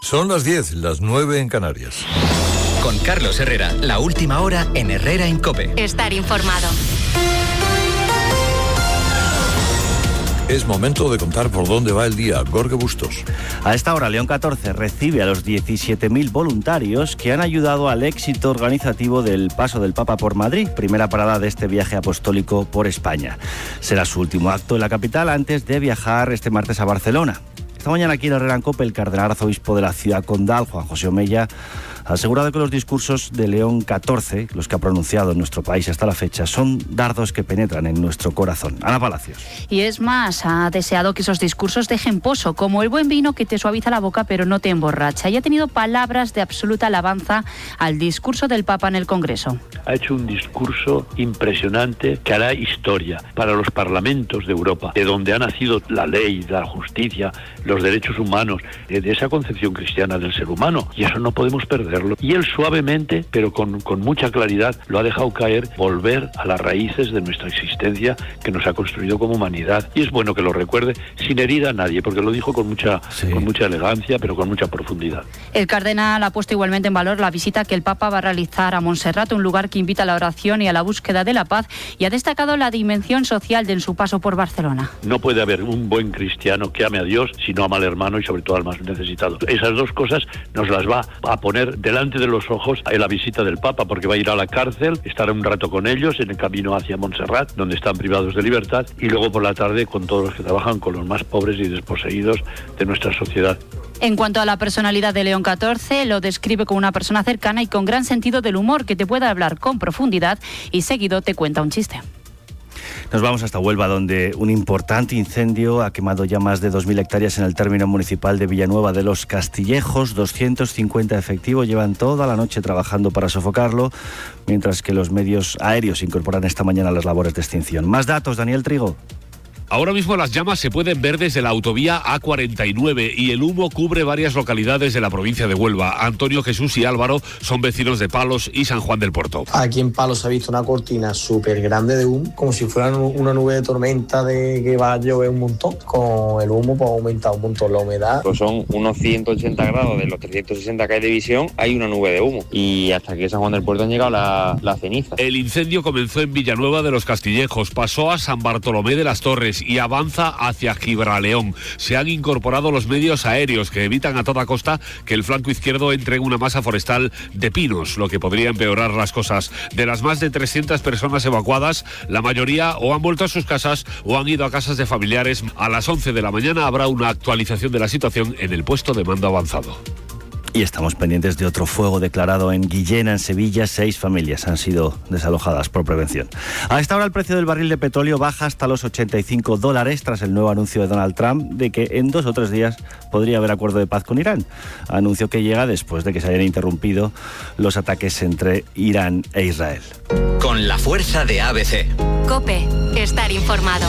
Son las 10, las 9 en Canarias. Con Carlos Herrera, la última hora en Herrera en COPE. Estar informado. Es momento de contar por dónde va el día. Gorge Bustos. A esta hora, León XIV recibe a los 17.000 voluntarios que han ayudado al éxito organizativo del Paso del Papa por Madrid, primera parada de este viaje apostólico por España. Será su último acto en la capital antes de viajar este martes a Barcelona. Esta mañana aquí en Herrera en COPE, el cardenal arzobispo de la ciudad condal, Juan José Omeya, ha asegurado que los discursos de León XIV, los que ha pronunciado en nuestro país hasta la fecha, son dardos que penetran en nuestro corazón. Ana Palacios. Y es más, ha deseado que esos discursos dejen pozo, como el buen vino que te suaviza la boca pero no te emborracha. Y ha tenido palabras de absoluta alabanza al discurso del Papa en el Congreso. Ha hecho un discurso impresionante que hará historia para los parlamentos de Europa, de donde ha nacido la ley, la justicia, los derechos humanos, de esa concepción cristiana del ser humano. Y eso no podemos perderlo. Y él suavemente, pero con mucha claridad, lo ha dejado caer, volver a las raíces de nuestra existencia que nos ha construido como humanidad. Y es bueno que lo recuerde sin herir a nadie, porque lo dijo con mucha elegancia, pero con mucha profundidad. El cardenal ha puesto igualmente en valor la visita que el Papa va a realizar a Montserrat, un lugar que invita a la oración y a la búsqueda de la paz, y ha destacado la dimensión social de su paso por Barcelona. No puede haber un buen cristiano que ame a Dios si no ama al hermano y sobre todo al más necesitado. Esas dos cosas nos las va a poner delante de los ojos en la visita del Papa, porque va a ir a la cárcel, estará un rato con ellos en el camino hacia Montserrat, donde están privados de libertad, y luego por la tarde con todos los que trabajan con los más pobres y desposeídos de nuestra sociedad. En cuanto a la personalidad de León XIV, lo describe como una persona cercana y con gran sentido del humor, que te puede hablar con profundidad y seguido te cuenta un chiste. Nos vamos hasta Huelva, donde un importante incendio ha quemado ya más de 2.000 hectáreas en el término municipal de Villanueva de los Castillejos. 250 efectivos llevan toda la noche trabajando para sofocarlo, mientras que los medios aéreos se incorporan esta mañana a las labores de extinción. Más datos, Daniel Trigo. Ahora mismo las llamas se pueden ver desde la autovía A49 y el humo cubre varias localidades de la provincia de Huelva. Antonio, Jesús y Álvaro son vecinos de Palos y San Juan del Puerto. Aquí en Palos se ha visto una cortina súper grande de humo, como si fuera una nube de tormenta de que va a llover un montón. Con el humo pues ha aumentado un montón la humedad. Pues son unos 180 grados de los 360 que hay de visión, hay una nube de humo. Y hasta que San Juan del Puerto han llegado la ceniza. El incendio comenzó en Villanueva de los Castillejos, pasó a San Bartolomé de las Torres y avanza hacia Gibraleón. Se han incorporado los medios aéreos que evitan a toda costa que el flanco izquierdo entre en una masa forestal de pinos, lo que podría empeorar las cosas. De las más de 300 personas evacuadas, la mayoría o han vuelto a sus casas o han ido a casas de familiares. A las 11 de la mañana habrá una actualización de la situación en el puesto de mando avanzado. Y estamos pendientes de otro fuego declarado en Guillena, en Sevilla. 6 familias han sido desalojadas por prevención. A esta hora el precio del barril de petróleo baja hasta los $85 tras el nuevo anuncio de Donald Trump de que en 2 o 3 días podría haber acuerdo de paz con Irán. Anuncio que llega después de que se hayan interrumpido los ataques entre Irán e Israel. Con la fuerza de ABC. COPE. Estar informado.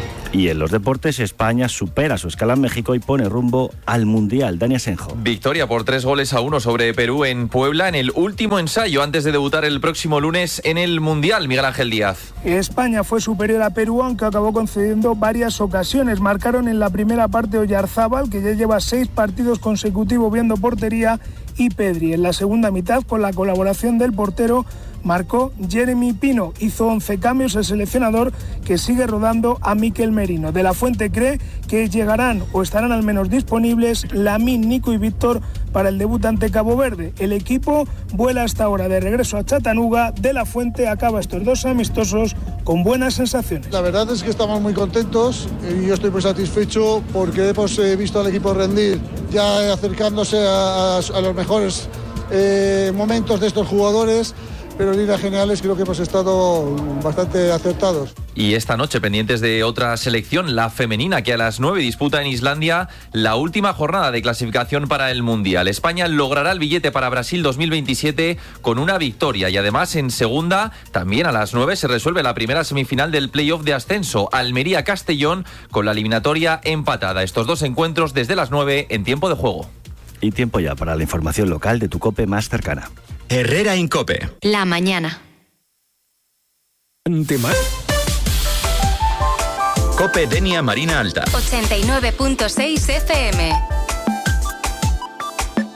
Y en los deportes, España supera su escala en México y pone rumbo al Mundial. Dani Asenjo. Victoria por 3-1 sobre Perú en Puebla en el último ensayo antes de debutar el próximo lunes en el Mundial. Miguel Ángel Díaz. España fue superior a Perú, aunque acabó concediendo varias ocasiones. Marcaron en la primera parte Oyarzábal, que ya lleva 6 partidos consecutivos viendo portería, y Pedri. En la segunda mitad, con la colaboración del portero, marcó Jeremy Pino. Hizo 11 cambios el seleccionador, que sigue rodando a Mikel Merino. De la Fuente cree que llegarán o estarán al menos disponibles Lamine, Nico y Víctor para el debut ante Cabo Verde. El equipo vuela hasta ahora de regreso a Chattanooga. De la Fuente acaba estos 2 amistosos con buenas sensaciones. La verdad es que estamos muy contentos y yo estoy muy satisfecho porque hemos visto al equipo rendir ya acercándose a los mejores momentos de estos jugadores. Pero en líneas generales creo que hemos estado bastante acertados. Y esta noche pendientes de otra selección, la femenina, que a las 9 disputa en Islandia la última jornada de clasificación para el Mundial. España logrará el billete para Brasil 2027 con una victoria y además en segunda también a las 9 se resuelve la primera semifinal del playoff de ascenso. Almería-Castellón con la eliminatoria empatada. Estos 2 encuentros desde las 9 en tiempo de juego. Y tiempo ya para la información local de tu COPE más cercana. Herrera en COPE. La mañana. COPE Denia Marina Alta. 89.6 FM.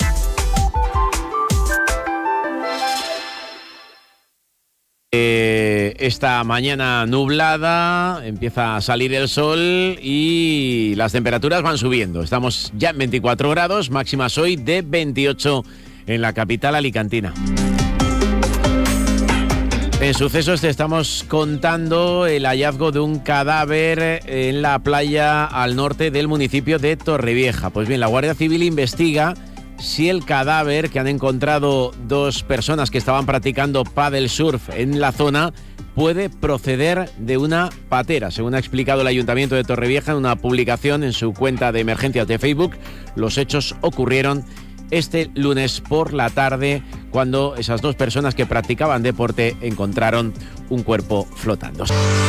esta mañana nublada, empieza a salir el sol y las temperaturas van subiendo. Estamos ya en 24 grados, máximas hoy de 28 en la capital alicantina. En Sucesos te estamos contando el hallazgo de un cadáver en la playa al norte del municipio de Torrevieja. Pues bien, la Guardia Civil investiga si el cadáver que han encontrado dos personas que estaban practicando paddle surf en la zona puede proceder de una patera. Según ha explicado el Ayuntamiento de Torrevieja en una publicación en su cuenta de emergencias de Facebook, los hechos ocurrieron este lunes por la tarde, cuando esas dos personas que practicaban deporte encontraron un cuerpo flotando.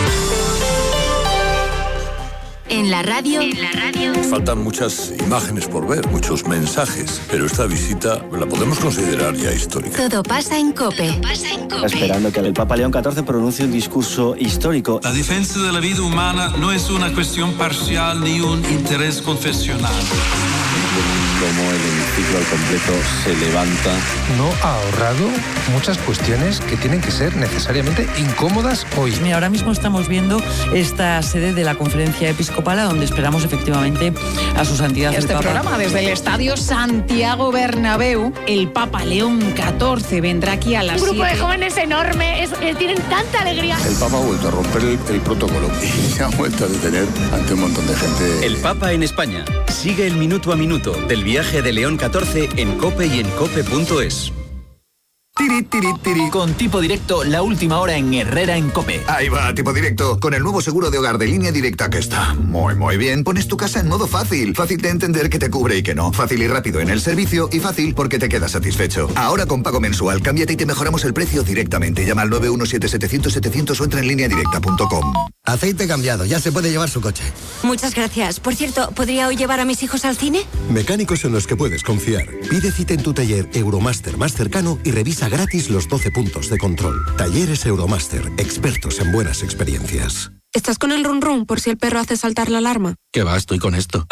En la radio. Faltan muchas imágenes por ver, muchos mensajes, pero esta visita la podemos considerar ya histórica. Todo pasa en COPE. Esperando que el Papa León XIV pronuncie un discurso histórico. La defensa de la vida humana no es una cuestión parcial ni un interés confesional. Como el hemiciclo al completo se levanta. No ha ahorrado muchas cuestiones que tienen que ser necesariamente incómodas hoy. Mira, ahora mismo estamos viendo esta sede de la Conferencia Episcopal, donde esperamos efectivamente a su santidad el Papa. Este programa desde el Estadio Santiago Bernabéu, el Papa León XIV vendrá aquí a las 7. Un grupo de jóvenes enorme, tienen tanta alegría. El Papa ha vuelto a romper el protocolo y se ha vuelto a detener ante un montón de gente. El Papa en España. Sigue el minuto a minuto del viaje de León XIV en COPE y en COPE.es. Tiri, tiri, tiri. Con Tipo Directo, la última hora en Herrera en COPE. Ahí va, Tipo Directo. Con el nuevo seguro de hogar de Línea Directa, que está muy bien. Pones tu casa en modo fácil. Fácil de entender que te cubre y que no. Fácil y rápido en el servicio y fácil porque te quedas satisfecho. Ahora con pago mensual, cámbiate y te mejoramos el precio directamente. Llama al 917-700-700 o entra en lineadirecta.com. Aceite cambiado, ya se puede llevar su coche. Muchas gracias. Por cierto, ¿podría hoy llevar a mis hijos al cine? Mecánicos en los que puedes confiar. Pide cita en tu taller Euromaster más cercano y revisa gratis los 12 puntos de control. Talleres Euromaster, expertos en buenas experiencias. ¿Estás con el run run por si el perro hace saltar la alarma? ¿Qué va? Estoy con esto.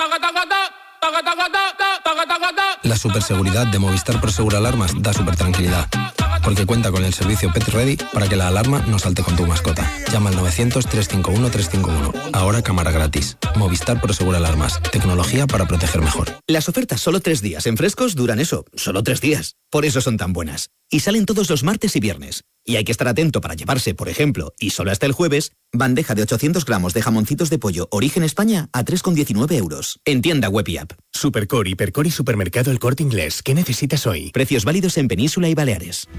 La superseguridad de Movistar Prosegur Alarmas da supertranquilidad, porque cuenta con el servicio Pet Ready para que la alarma no salte con tu mascota. Llama al 900-351-351. Ahora cámara gratis. Movistar Prosegur Alarmas. Tecnología para proteger mejor. Las ofertas solo 3 días en Frescos duran eso, solo 3 días. Por eso son tan buenas. Y salen todos los martes y viernes. Y hay que estar atento para llevarse, por ejemplo, y solo hasta el jueves, bandeja de 800 gramos de jamoncitos de pollo Origen España a 3,19 euros. En tienda web y app. Supercor, Hipercor y Supermercado El Corte Inglés. ¿Qué necesitas hoy? Precios válidos en Península y Baleares.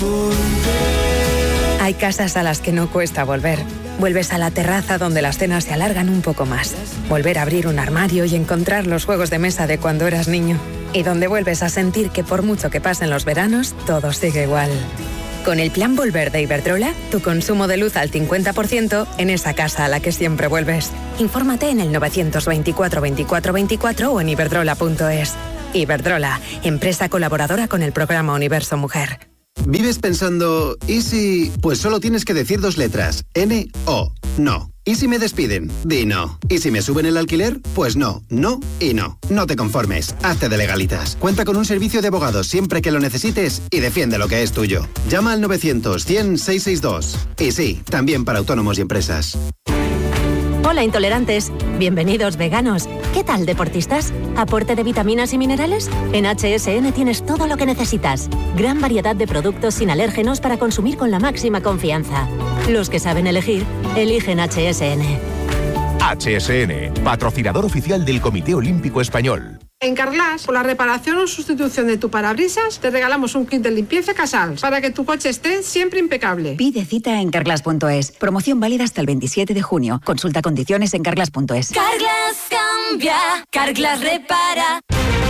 Hay casas a las que no cuesta volver. Vuelves a la terraza donde las cenas se alargan un poco más. Volver a abrir un armario y encontrar los juegos de mesa de cuando eras niño. Y donde vuelves a sentir que por mucho que pasen los veranos, todo sigue igual. Con el plan Volver de Iberdrola, tu consumo de luz al 50% en esa casa a la que siempre vuelves. Infórmate en el 924 24 24 o en iberdrola.es. Iberdrola, empresa colaboradora con el programa Universo Mujer. ¿Vives pensando, ¿y si...? Pues solo tienes que decir 2 letras, N-O, no. ¿Y si me despiden? Di no. ¿Y si me suben el alquiler? Pues no, no y no. No te conformes, hazte de legalitas. Cuenta con un servicio de abogados siempre que lo necesites y defiende lo que es tuyo. Llama al 900-100-662. Y sí, también para autónomos y empresas. Hola intolerantes, bienvenidos veganos. ¿Qué tal deportistas? ¿Aporte de vitaminas y minerales? En HSN tienes todo lo que necesitas. Gran variedad de productos sin alérgenos para consumir con la máxima confianza. Los que saben elegir, eligen HSN. HSN, patrocinador oficial del Comité Olímpico Español. En Carglass, por la reparación o sustitución de tu parabrisas, te regalamos un kit de limpieza Casals para que tu coche esté siempre impecable. Pide cita en Carglass.es. Promoción válida hasta el 27 de junio. Consulta condiciones en Carglass.es. Carglass cambia, Carglass repara.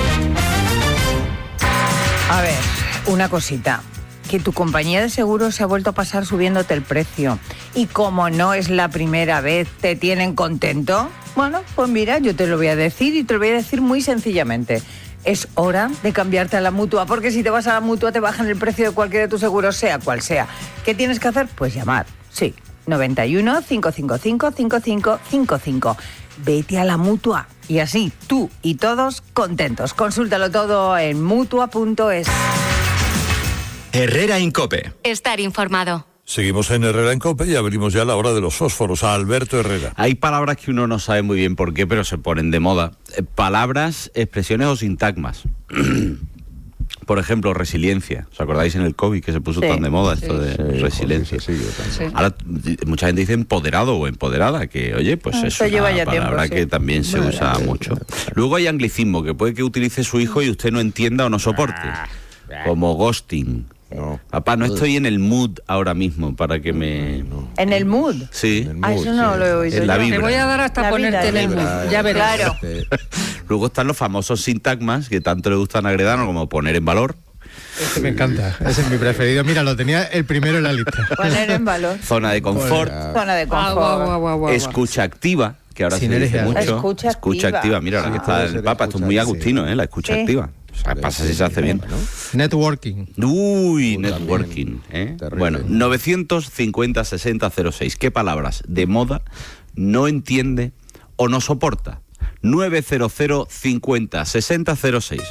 A ver, una cosita. Que tu compañía de seguros se ha vuelto a pasar subiéndote el precio. Y como no es la primera vez, ¿te tienen contento? Bueno, pues mira, yo te lo voy a decir y te lo voy a decir muy sencillamente. Es hora de cambiarte a la Mutua, porque si te vas a la Mutua te bajan el precio de cualquiera de tus seguros, sea cual sea. ¿Qué tienes que hacer? Pues llamar, sí, 91 555 5555. Vete a la Mutua y así tú y todos contentos. Consúltalo todo en Mutua.es. Herrera en COPE. Estar informado. Seguimos en Herrera en COPE y abrimos ya la hora de los fósforos a Alberto Herrera. Hay palabras que uno no sabe muy bien por qué, pero se ponen de moda. Palabras, expresiones o sintagmas. Por ejemplo, resiliencia. ¿Os acordáis en el COVID que se puso tan de moda esto de resiliencia? Ahora mucha gente dice empoderado o empoderada, que oye, pues es una palabra que también se usa mucho. Luego hay anglicismo, que puede que utilice su hijo y usted no entienda o no soporte. Como ghosting. Papá, no estoy en el mood ahora mismo para que me... ¿En el mood? Sí. Eso no lo he oído. En la vibra. Te voy a dar hasta ponerte en el mood. Ya verás. Claro. Luego están los famosos sintagmas que tanto le gustan a Agredano, como poner en valor. Este me encanta, ese es mi preferido. Mira, lo tenía el primero en la lista. Poner en valor. Zona de confort. Zona de confort. Escucha activa, que ahora se dice mucho. Escucha activa. Mira, ahora que está el Papa, esto es muy agustino, la escucha activa. O sea, pasa si se hace bien. Networking. Uy, networking. Bueno, 950-60-06. ¿Qué palabras de moda no entiende o no soporta? 900-50-60-06.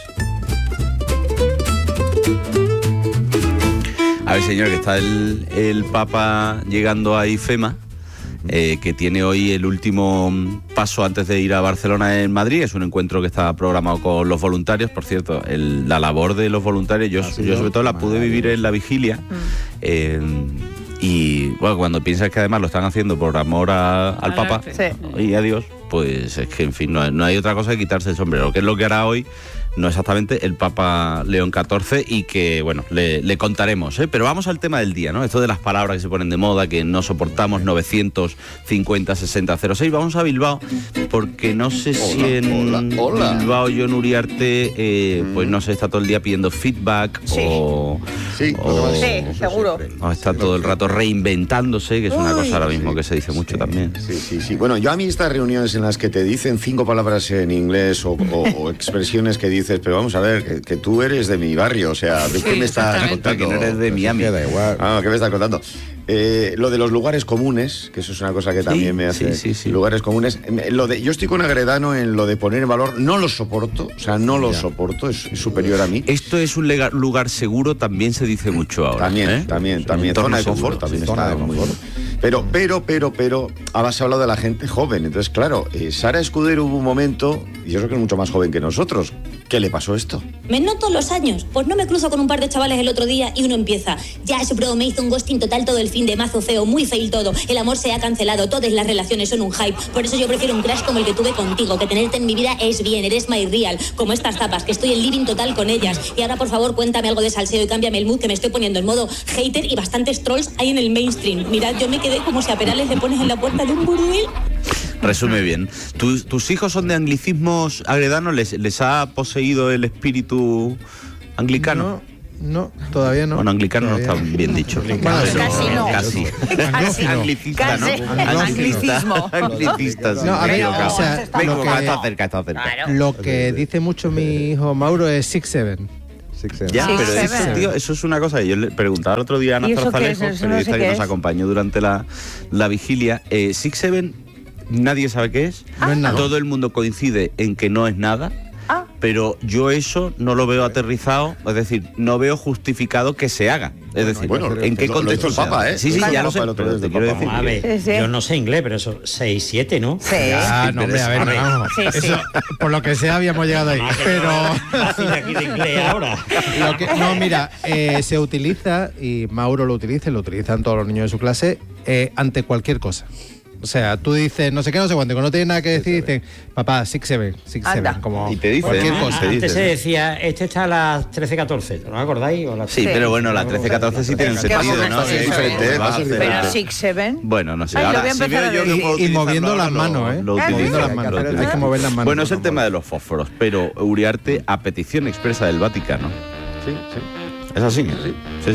A ver, señor, que está el Papa llegando a IFEMA, que tiene hoy el último paso antes de ir a Barcelona en Madrid. Es un encuentro que está programado con los voluntarios. Por cierto, la labor de los voluntarios, yo sobre todo la pude vivir en la vigilia. Y bueno, cuando piensas que además lo están haciendo por amor al Papa y a Dios, pues es que, en fin, no hay otra cosa que quitarse el sombrero, que es lo que hará hoy. No exactamente el Papa León XIV, y que, bueno, le contaremos, Pero vamos al tema del día, ¿no? Esto de las palabras que se ponen de moda, que no soportamos. 950-60-06. Vamos a Bilbao, porque no sé si en Bilbao Jon Uriarte, pues no sé, está todo el día pidiendo feedback o seguro. O está todo el rato reinventándose, que es una cosa ahora mismo que se dice mucho también. Sí. Bueno, yo a mí estas reuniones en las que te dicen 5 palabras en inglés o expresiones que dices, pero vamos a ver, que tú eres de mi barrio, o sea, ¿qué me estás contando? Que no eres de Miami. Da igual. ¿Qué me estás contando? Lo de los lugares comunes, que eso es una cosa que también me hace... Sí. Lugares comunes. Yo estoy con Agredano en lo de poner en valor, no lo soporto, soporto, es superior a mí. Esto es un lugar seguro, también se dice mucho ahora. También. Zona de confort también está muy bueno. Pero, has hablado de la gente joven. Entonces, claro, Sara Escudero hubo un momento, y yo creo que es mucho más joven que nosotros. ¿Qué le pasó esto? Me noto los años. Pues no me cruzo con un par de chavales el otro día y uno empieza: ya ese pruebo me hizo un ghosting total todo el fin de, mazo feo, muy fail todo. El amor se ha cancelado, todas las relaciones son un hype. Por eso yo prefiero un crash como el que tuve contigo, que tenerte en mi vida es bien, eres my real. Como estas zapas, que estoy en living total con ellas. Y ahora, por favor, cuéntame algo de salseo y cámbiame el mood, que me estoy poniendo en modo hater y bastantes trolls hay en el mainstream. Mirad, yo me quedé como si a Perales le pones en la puerta de un burdel. Resume bien. ¿Tus hijos son de anglicismos, Agredano? ¿Les ha poseído el espíritu anglicano? No, todavía no. Bueno, anglicano no está bien dicho. Casi no. Casi. Anglicista, ¿no? Anglicismo. Anglicista, sí. No, a ver, o sea, está cerca. Lo que dice mucho mi hijo Mauro es 6-7. Ya, pero eso es una cosa que yo le preguntaba el otro día a Ana Zarzalejo, periodista que nos acompañó durante la vigilia. 6-7, nadie sabe qué es. No es nada. Todo el mundo coincide en que no es nada. Pero yo eso no lo veo aterrizado, es decir, no veo justificado que se haga. Es decir, ¿en qué contexto el Papa, Sí, ya lo sé, pero te quiero decir. A ver, yo no sé inglés, pero eso, 6-7, ¿no? Sí. No, hombre, a ver, vamos. Eso, por lo que sea, habíamos llegado ahí. Pero... aquí de inglés ahora. Mira, se utiliza, y Mauro lo utilizan todos los niños de su clase, ante cualquier cosa. O sea, tú dices no sé qué, no sé cuánto, cuando no tienes nada que decir, dicen, papá, 6-7, como y te dice, cualquier cosa. Antes se decía, este está a las 13-14, ¿no os acordáis? Sí, pero bueno, las 13-14 sí tienen sentido, ¿no? Es diferente, pero 6-7, bueno, no sé. Ahora, y moviendo las manos, moviendo las manos. Hay que mover las manos. Bueno, es el tema de los fósforos, pero Uriarte, a petición expresa del Vaticano. Sí. ¿Es así? Sí.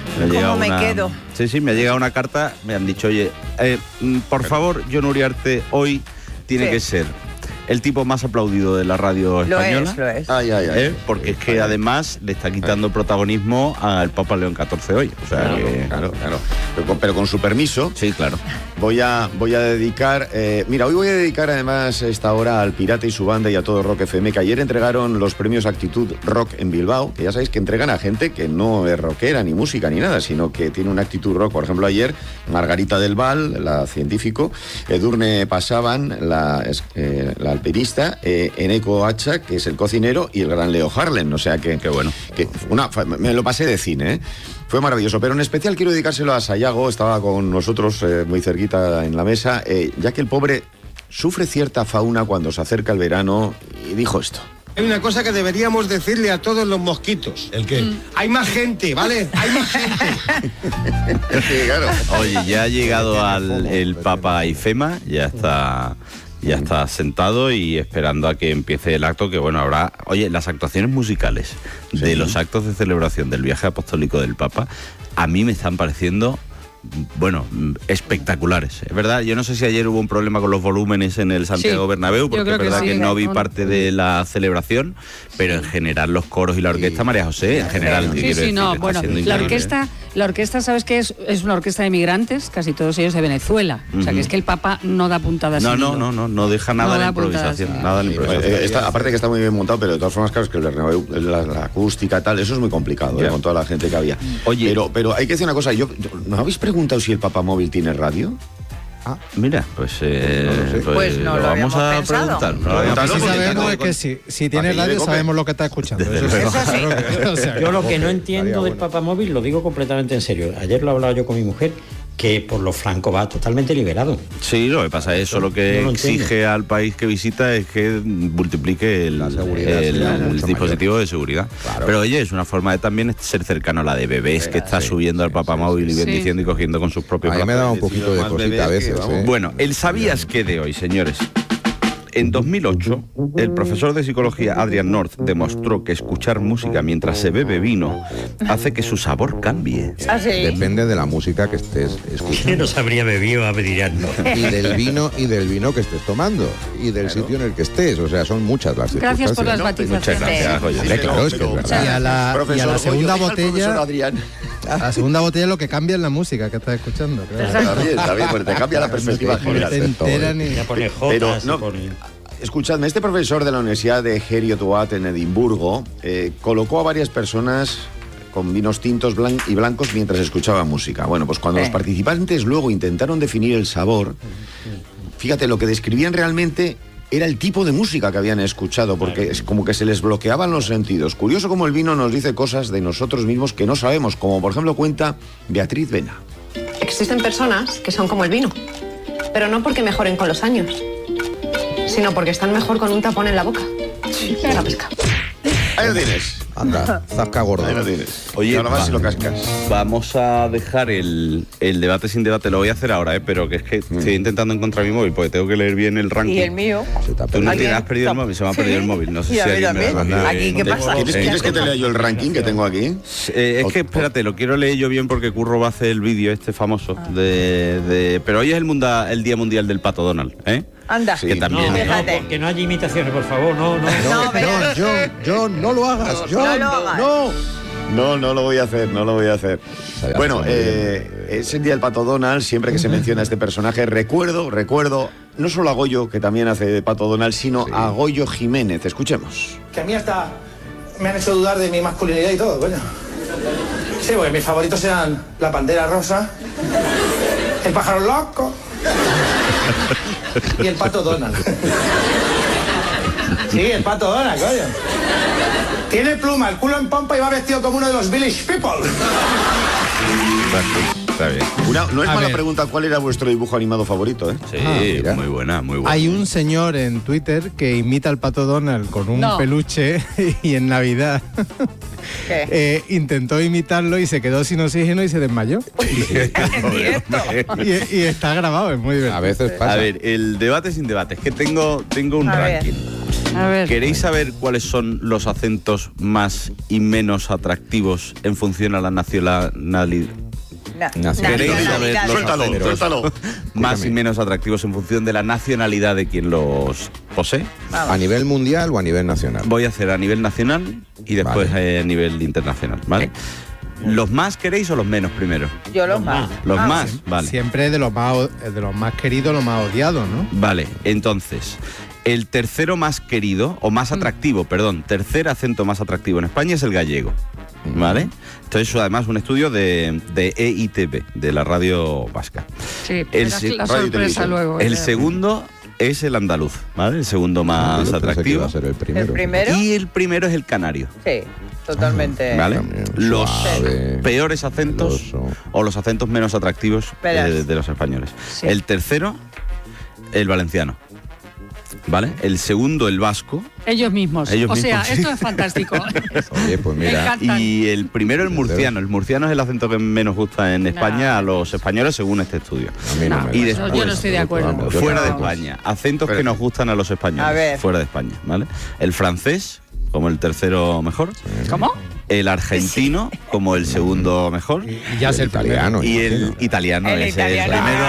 Me quedo? Sí, me ha llegado una carta, me han dicho, oye, por favor, Jon Uriarte, hoy tiene que ser el tipo más aplaudido de la radio española. Lo es. Porque es que además le está quitando protagonismo al Papa León XIV hoy. O sea, claro. Pero con su permiso. Sí, claro. Voy a dedicar. Mira, hoy voy a dedicar además esta hora al Pirata y su banda y a todo Rock FM, que ayer entregaron los premios Actitud Rock en Bilbao, que ya sabéis que entregan a gente que no es rockera ni música ni nada, sino que tiene una actitud rock. Por ejemplo, ayer Margarita del Val, la científico, Edurne Pasaban, la alpinista, Eneco Hacha, que es el cocinero, y el gran Leo Harlem. O sea que... Qué bueno. Me lo pasé de cine, ¿eh? Fue maravilloso, pero en especial quiero dedicárselo a Sayago, estaba con nosotros muy cerquita en la mesa, ya que el pobre sufre cierta fauna cuando se acerca el verano, y dijo esto. Hay una cosa que deberíamos decirle a todos los mosquitos. ¿El qué? Hay más gente, ¿vale? Hay más gente. Sí, claro. Oye, ya ha llegado el Papa Ifema, ya está sentado y esperando a que empiece el acto, que bueno, habrá... Oye, las actuaciones musicales de los actos de celebración del viaje apostólico del Papa, a mí me están pareciendo... bueno, espectaculares. Es verdad, yo no sé si ayer hubo un problema con los volúmenes en el Santiago Bernabéu, porque es verdad que no vi parte de la celebración, pero en general los coros y la orquesta, María José, en general. La orquesta, ¿sabes qué es? Es una orquesta de migrantes, casi todos ellos de Venezuela. O sea, que es que el Papa no da puntadas. No deja nada de la improvisación. Aparte que está muy bien montado, pero de todas formas, claro, es que el Bernabéu, la acústica, tal, eso es muy complicado, con toda la gente que había. Oye, pero hay que decir una cosa, ¿no habéis preguntado si el Papa Móvil tiene radio? Mira, pues no lo vamos a preguntar. Sabemos que si tiene radio sabemos lo que está escuchando. Yo lo que no entiendo del Papa Móvil, lo digo completamente en serio. Ayer lo hablaba yo con mi mujer, que por lo franco va totalmente liberado. Sí, lo que pasa es eso lo que exige al país que visita es que multiplique el dispositivo de seguridad. Claro. Pero oye, es una forma de también ser cercano a la de bebés que está subiendo al Papa Móvil y bendiciendo y cogiendo con sus propios brazos. A mí me da un poquito de cosita a veces. Bueno, el ¿sabías qué de hoy, señores? En 2008, el profesor de psicología Adrian North demostró que escuchar música mientras se bebe vino hace que su sabor cambie. ¿Ah, sí? Depende de la música que estés escuchando. ¿Quién nos habría bebido a Adrian North? Y del vino que estés tomando y del sitio en el que estés. O sea, son muchas las circunstancias. Gracias por las batizaciones. Muchas gracias. Claro, es que es verdad. Y a la segunda botella... La segunda botella es lo que cambia en la música que estás escuchando. Claro. Está bien, porque te cambia la perspectiva general. Pero escuchadme, este profesor de la Universidad de Heriot-Watt en Edimburgo colocó a varias personas con vinos tintos y blancos mientras escuchaban música. Bueno, pues cuando los participantes luego intentaron definir el sabor, fíjate, lo que describían realmente era el tipo de música que habían escuchado, porque es como que se les bloqueaban los sentidos. Curioso como el vino nos dice cosas de nosotros mismos que no sabemos, como por ejemplo cuenta Beatriz Vena. Existen personas que son como el vino, pero no porque mejoren con los años, sino porque están mejor con un tapón en la boca. La pesca. Ahí lo tienes. Anda, zasca gordo. Ahí lo tienes. Oye, ahora más si lo cascas. Vamos a dejar el debate sin debate. Lo voy a hacer ahora, pero que es que estoy intentando encontrar mi móvil porque tengo que leer bien el ranking. Y el mío. Tú no has perdido el móvil, se me ha perdido el móvil. No sé si alguien me lo ha ¿Aquí qué pasa? ¿Quieres que te lea yo el ranking que tengo aquí? Es que espérate, lo quiero leer yo bien porque Curro va a hacer el vídeo este famoso pero hoy es el Día Mundial del Pato Donald, ¿eh? Anda, que también que no haya imitaciones, por favor, no, John, no lo hagas, John, no lo voy a hacer. Bueno, es el día del Pato Donald. Siempre que se menciona este personaje, recuerdo no solo a Goyo, que también hace de Pato Donald, sino a Goyo Jiménez. Escuchemos. Que a mí hasta me han hecho dudar de mi masculinidad y todo, coño. Sí, porque mis favoritos eran la pantera rosa, el pájaro loco y el Pato Donald. Sí, el Pato Donald, coño. Tiene pluma, el culo en pompa y va vestido como uno de los Village People. Está bien. No es mala pregunta, ¿cuál era vuestro dibujo animado favorito? Sí, muy buena. Hay un señor en Twitter que imita al Pato Donald con un peluche y en Navidad intentó imitarlo y se quedó sin oxígeno y se desmayó. y está grabado, es muy divertido. A veces pasa. A ver, el debate sin debate. Es que tengo un ranking. A ver. ¿Queréis saber cuáles son los acentos más y menos atractivos en función a la nacionalidad? ¿Queréis saber los acentos más y menos atractivos en función de la nacionalidad de quien los posee. ¿A nivel mundial o a nivel nacional? Voy a hacer a nivel nacional y después a nivel internacional, ¿vale? ¿Los más queréis o los menos primero? Yo los más. Los más, vale. Siempre de los más queridos, los más odiados, ¿no? Vale, entonces, el tercero más querido, o más atractivo, perdón, tercer acento más atractivo en España es el gallego, ¿vale? Entonces, eso además un estudio de EITV, de la radio vasca. Sí, la sorpresa luego. El segundo es el andaluz, ¿vale? El segundo más atractivo. Va a ser el primero. ¿El primero? Y el primero es el canario. Sí, totalmente. ¿Vale? Los peores acentos o los acentos menos atractivos de los españoles. Sí. El tercero, el valenciano. ¿Vale? El segundo, el vasco. Ellos mismos. Ellos sea, mismos, sí. esto es fantástico. Oye, pues mira. Y el primero, el murciano. El murciano es el acento que menos gusta en España a los españoles, según este estudio. A mí no me y gusta. después, yo no estoy de acuerdo. Fuera de España. Acentos que nos gustan a los españoles. A ver. Fuera de España, ¿vale? El francés, como el tercero mejor. ¿Cómo? El argentino, como el segundo mejor. Y ya es el italiano. Y el italiano, El ese es el primero,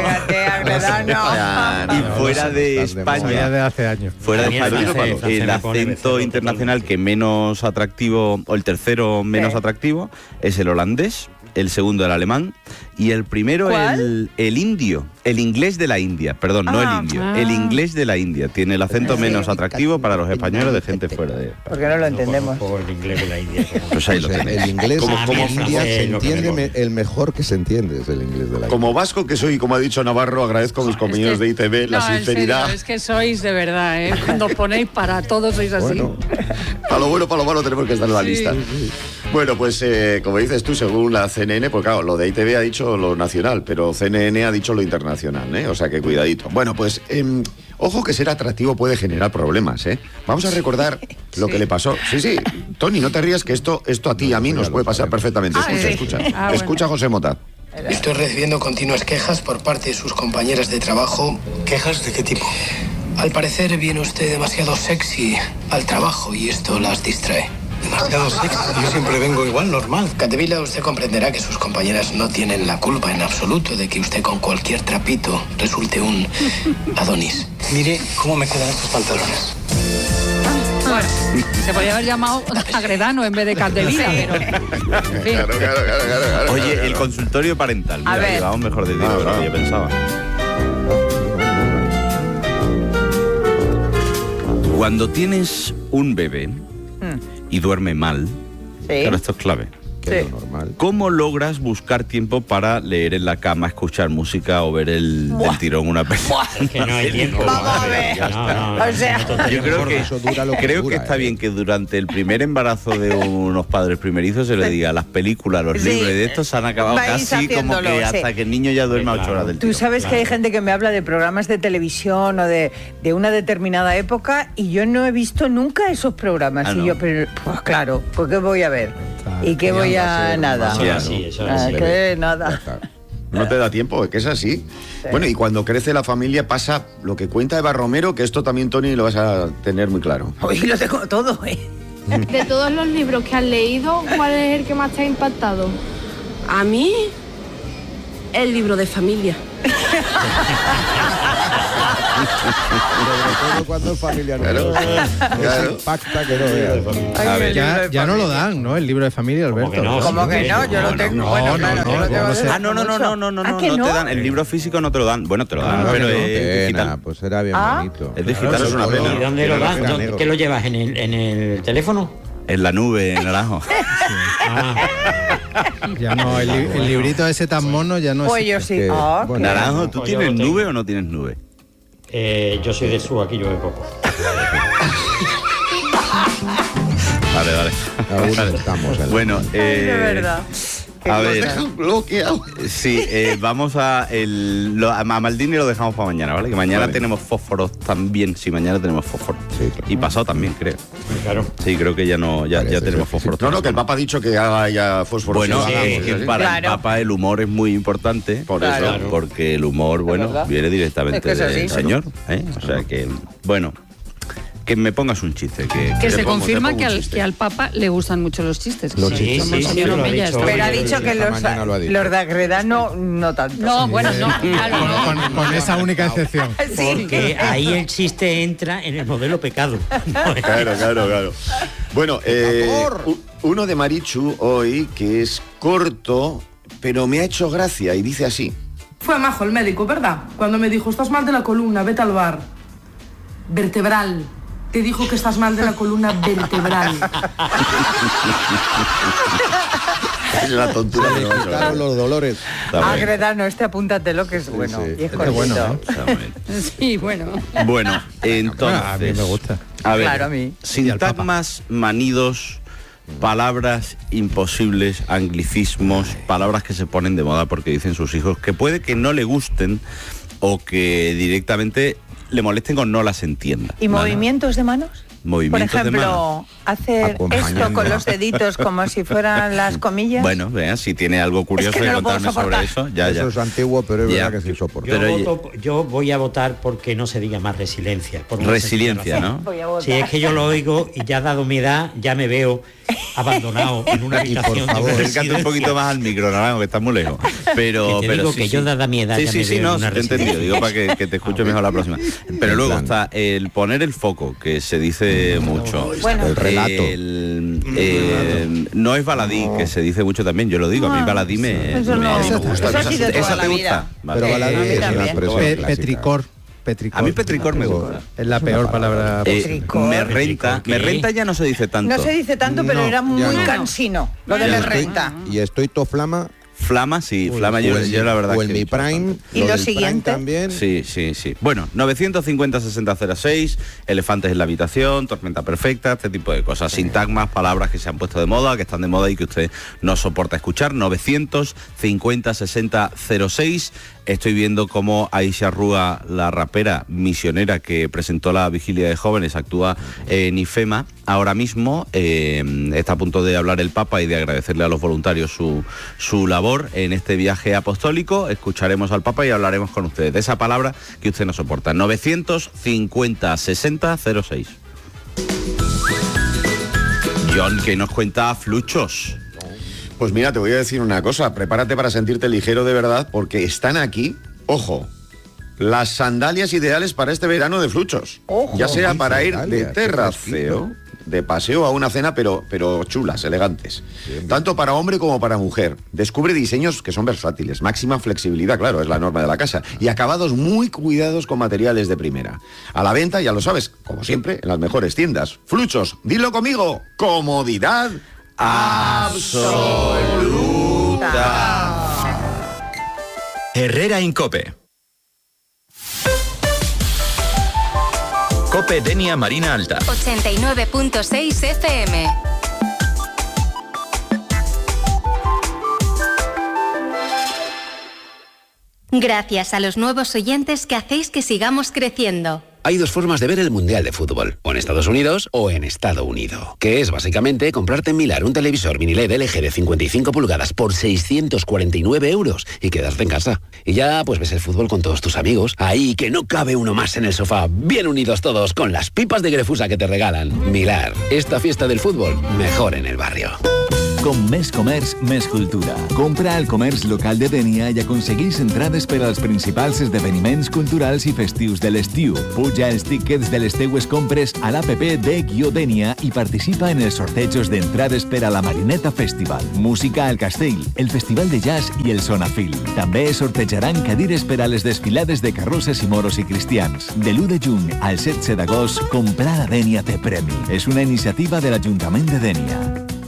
agredano. Y fuera de España. Ya de hace años. Fuera de España, el acento internacional que menos atractivo, o el tercero menos atractivo, es el holandés, el segundo el alemán, y el primero el indio, el inglés de la India, perdón, no el indio, el inglés de la India. Tiene el acento menos atractivo para los españoles de gente fuera de España. Porque no lo entendemos. El inglés de la India. Pues ahí lo tenéis. El inglés como India se entiende, el mejor que se entiende es el inglés de la Como vasco que soy, como ha dicho Navarro, agradezco a mis compañeros de ITV la sinceridad. En serio, es que sois de verdad, ¿eh? Cuando os ponéis para todos sois así. Bueno, para lo bueno, para lo malo tenemos que estar en la lista. Bueno, pues como dices tú, según la CNN, pues claro, lo de ITV ha dicho lo nacional, pero CNN ha dicho lo internacional, ¿eh? O sea que cuidadito. Bueno, pues ojo que ser atractivo puede generar problemas, ¿eh? Vamos a recordar lo que le pasó. Sí, Tony, no te rías que esto a ti y a mí nos puede pasar perfectamente. Escucha. Escucha a José Mota. Estoy recibiendo continuas quejas por parte de sus compañeras de trabajo. ¿Quejas de qué tipo? Al parecer viene usted demasiado sexy al trabajo y esto las distrae. ¿Demasiado sexy? Yo siempre vengo igual, normal. Capdevila, usted comprenderá que sus compañeras no tienen la culpa en absoluto de que usted con cualquier trapito resulte un Adonis. Mire cómo me quedan estos pantalones. Bueno, se podría haber llamado agredano en vez de Capdevila, pero... En fin. Claro. Oye, el consultorio parental. A Mira, ver. llegamos mejor de tiempo de lo que yo pensaba. Cuando tienes un bebé y duerme mal, claro, esto es clave. Normal. ¿Cómo logras buscar tiempo para leer en la cama, escuchar música o ver del tirón una película? Que no hay tiempo. Vamos a ver. O sea, Yo creo que eso dura lo que dura, está bien que durante el primer embarazo de unos padres primerizos se le diga las películas, los libros de estos se han acabado vais casi como que haciéndolo, hasta que el niño ya duerma 8 horas del tú tirón. sabes que hay gente que me habla de programas de televisión o de una determinada época y yo no he visto nunca esos programas. Ah, y ¿no? yo, pero, pues claro, ¿por qué voy a ver? ¿Y qué voy a nada? Que nada. No te da tiempo, es que es así. Bueno, y cuando crece la familia pasa lo que cuenta Eva Romero, que esto también, Tony, lo vas a tener muy claro. Hoy lo tengo todo, ¿eh? De todos los libros que has leído, ¿cuál es el que más te ha impactado? A mí, el libro de familia. Sobre todo cuando es familiar. Claro. Impacta que no veas. A ver, ya no lo dan, ¿no? El libro de familia, Alberto. ¿Cómo que no? Yo lo tengo. Bueno, claro, yo lo tengo. No te dan. El libro físico no te lo dan. Bueno, te lo dan, pero es digital. Pues era bien bonito. Es digital, es una pena. ¿Y dónde lo dan? ¿Qué lo llevas? ¿En el teléfono? En la nube, en Naranjo. Ya no, el librito ese tan mono ya no es. Pues yo sí. Naranjo, ¿tú tienes nube o no tienes nube? Yo soy del sur, aquí llueve poco. Vale. Aún estamos. Bueno, de verdad. A ver, bloqueado. Sí, vamos a Maldini lo dejamos para mañana, ¿vale? Que mañana tenemos fósforos también. Sí, mañana tenemos fósforos. Sí, claro. Y pasado también, creo. Claro. Sí, creo que ya tenemos fósforos. No, que el Papa ha dicho que haga ya fósforos. Bueno, para el Papa el humor es muy importante. Por eso, porque el humor, viene directamente del Señor. O sea que, bueno. que me pongas un chiste. Que se confirma que al Papa le gustan mucho los chistes. Sí, pero ha dicho que los de Agredano no tanto. No, bueno, no. Con esa única excepción. Porque ahí el chiste entra en el modelo pecado. Claro. Bueno, uno de Marichu hoy que es corto, pero me ha hecho gracia y dice así. Fue majo el médico, ¿verdad? Cuando me dijo, estás mal de la columna, vete al bar. Vertebral. Te dijo que estás mal de la columna vertebral. Es la tontura. Los dolores. Agredano, apúntatelo, que es bueno. Sí. Y es cortito. Bueno, sí, bueno. Bueno, entonces... A mí me gusta. A ver, claro, a mí. Sintagmas, manidos, palabras imposibles, anglicismos, palabras que se ponen de moda porque dicen sus hijos, que puede que no le gusten o que directamente le molesten o no las entienda. ¿Y movimientos de manos? Movimientos. Por ejemplo, de manos. Hacer esto con los deditos como si fueran las comillas. Bueno, vea, si tiene algo curioso que contarme sobre eso, ya. Eso es antiguo, pero es verdad que se soporta. Yo voy a votar porque no se diga más resiliencia. Resiliencia, ¿no? Sí, es que yo lo oigo y ya dado mi edad, ya me veo abandonado en una habitación. Y por favor, acércate un poquito más al micro, Naranjo, que estás muy lejos. Pero digo sí, que yo dada mi edad ya me veo en una te he entendido, digo para que te escuche mejor la próxima. Pero luego está el poner el foco, que se dice mucho. Bueno. El relato. No es baladí, que se dice mucho también, yo lo digo, a mí baladí me gusta. Eso ha sido toda la vida. Vale. Pero baladí es una expresión Petricor. A mí petricor me gusta. Es la peor palabra. Me renta ya no se dice tanto. No se dice tanto, pero era muy cansino, lo de me renta. Y estoy toflama. Flama, sí, Flama yo la verdad. O en mi Prime. Y lo siguiente también. Sí. Bueno, 950-6006, elefantes en la habitación, tormenta perfecta, este tipo de cosas. Sintagmas, palabras que se han puesto de moda, que están de moda y que usted no soporta escuchar. 950-6006. Estoy viendo cómo Aisha Rúa, la rapera misionera que presentó la vigilia de jóvenes, actúa en IFEMA. Ahora mismo está a punto de hablar el Papa y de agradecerle a los voluntarios su labor en este viaje apostólico. Escucharemos al Papa y hablaremos con ustedes de esa palabra que usted no soporta. 950-6006. John, ¿qué nos cuenta Fluchos? Pues mira, te voy a decir una cosa, prepárate para sentirte ligero de verdad, porque están aquí, ojo, las sandalias ideales para este verano de Fluchos. Ojo, ya sea para ir de terraceo, de paseo a una cena, pero chulas, elegantes. Bien. Tanto para hombre como para mujer. Descubre diseños que son versátiles, máxima flexibilidad, claro, es la norma de la casa, y acabados muy cuidados con materiales de primera. A la venta, ya lo sabes, como siempre, en las mejores tiendas. Fluchos, dilo conmigo, comodidad absoluta. Herrera Incope. Cope Denia Marina Alta. 89.6 FM. Gracias a los nuevos oyentes que hacéis que sigamos creciendo. Hay dos formas de ver el Mundial de Fútbol, o en Estados Unidos o en Estado Unido, que es básicamente comprarte en Milar un televisor mini LED LG de 55 pulgadas por 649 euros y quedarte en casa. Y ya pues ves el fútbol con todos tus amigos, ahí que no cabe uno más en el sofá, bien unidos todos con las pipas de Grefusa que te regalan. Milar, esta fiesta del fútbol, mejor en el barrio. Com més comerç, més cultura. Compra al comerç local de Dénia i aconsegueix entrades per als principals esdeveniments culturals i festius de l'estiu. Puja els tíquets de les teues compres a l'APP de Dénia i participa en els sortejos d'entrades per a la Marineta Festival, Música al Castell, el Festival de Jazz i el Sonafil. També sortejaran cadires per a les desfilades de carrosses i moros i cristians. De l'1 de juny al 16 d'agost, comprar a Dénia té premi. És una iniciativa de l'Ajuntament de Dénia.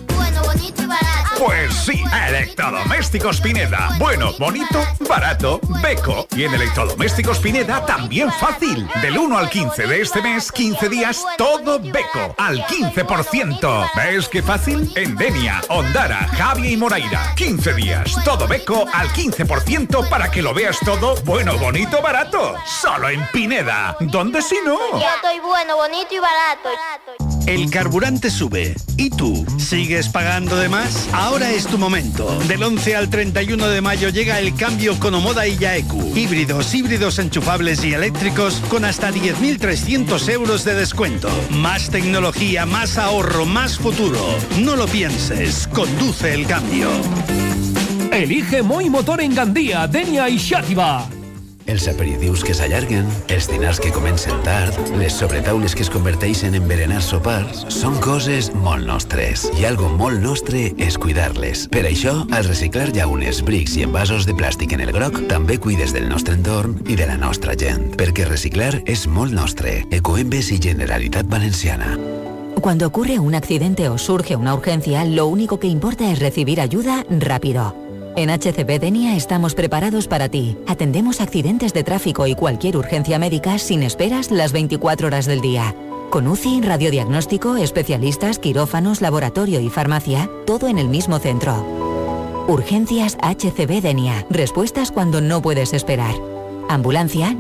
Pues sí, Electrodomésticos Pineda. Bueno, bonito, barato, beco. Y en Electrodomésticos Pineda también fácil. Del 1 al 15 de este mes, 15 días, todo beco. Al 15%. ¿Ves qué fácil? En Denia, Ondara, Javia y Moraira. 15 días, todo beco al 15% para que lo veas todo bueno, bonito, barato. Solo en Pineda. ¿Dónde si no? Yo estoy bueno, bonito y barato. El carburante sube. ¿Y tú? ¿Sigues pagando de más? Ahora es tu momento. Del 11 al 31 de mayo llega el cambio con Omoda y Yaeku. Híbridos enchufables y eléctricos con hasta 10.300 euros de descuento. Más tecnología, más ahorro, más futuro. No lo pienses. Conduce el cambio. Elige Moi Motor en Gandia, Denia i Xàtiva. Els aperitius que s'allarguen, els dinars que comencen tard, les sobretaules que es converteixen en berenar sopars, són coses molt nostres. I algo molt nostre és cuidar-les. Per això, al reciclar llaunes, brics i envasos de plàstic en el groc, també cuides del nostre entorn i de la nostra gent. Perquè reciclar és molt nostre. Ecoembes i Generalitat Valenciana. Cuando ocurre un accidente o surge una urgencia, lo único que importa es recibir ayuda rápido. En HCB Denia estamos preparados para ti. Atendemos accidentes de tráfico y cualquier urgencia médica sin esperas las 24 horas del día. Con UCI, radiodiagnóstico, especialistas, quirófanos, laboratorio y farmacia, todo en el mismo centro. Urgencias HCB Denia. Respuestas cuando no puedes esperar. Ambulancia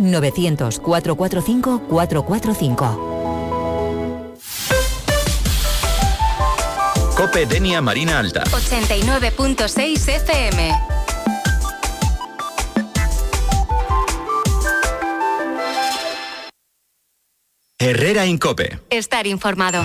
900-445-445. COPE Denia Marina Alta. 89.6 FM. Herrera Incope. Estar informado.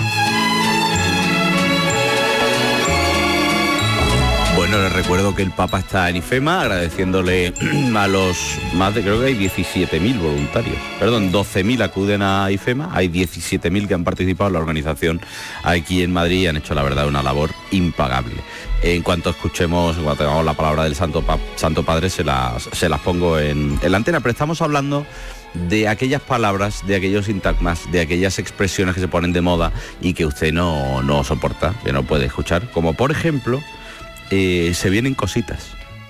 Bueno, les recuerdo que el Papa está en IFEMA, agradeciéndole a los más de, creo que hay 17.000 voluntarios. Perdón, 12.000 acuden a IFEMA, hay 17.000 que han participado en la organización aquí en Madrid y han hecho, la verdad, una labor impagable. En cuanto escuchemos, cuando tengamos la palabra del Santo Padre, se las pongo en la antena, pero estamos hablando de aquellas palabras, de aquellos sintagmas, de aquellas expresiones que se ponen de moda y que usted no soporta, que no puede escuchar, como por ejemplo... se vienen cositas.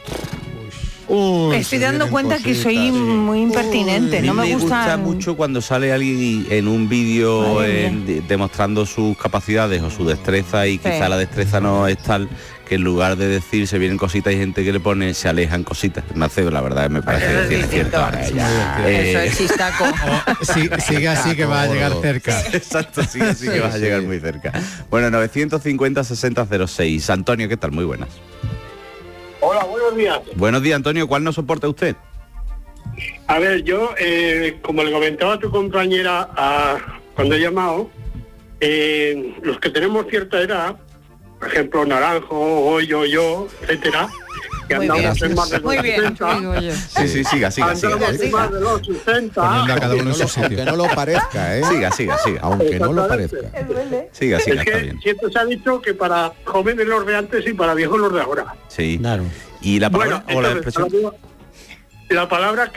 Estoy dando cuenta que soy muy impertinente. No me gusta mucho cuando sale alguien en un vídeo demostrando sus capacidades o su destreza y quizá la destreza no es tal, que en lugar de decir se vienen cositas, hay gente que le pone se alejan cositas. Me hace, la verdad, me parece que es cierto. Eso es chistaco. Sigue así que va a llegar cerca. Exacto, sigue así que vas a llegar muy cerca. Bueno, 950-6006. Antonio, ¿qué tal? Muy buenas. Hola, buenos días. Buenos días, Antonio. ¿Cuál no soporta usted? A ver, yo, como le comentaba a tu compañera cuando he llamado, los que tenemos cierta edad, por ejemplo, Naranjo, Goyo, yo, etcétera, que andamos en más de los 60. Sí, siga. Andamos en más de los 60. Poniendo a cada uno en su sitio. Aunque no lo parezca, ¿eh? Siga. Aunque no lo parezca. Siga, es que siempre se ha dicho que para jóvenes los de antes y para viejos los de ahora. Sí, claro. ¿Y la palabra o la expresión? La palabra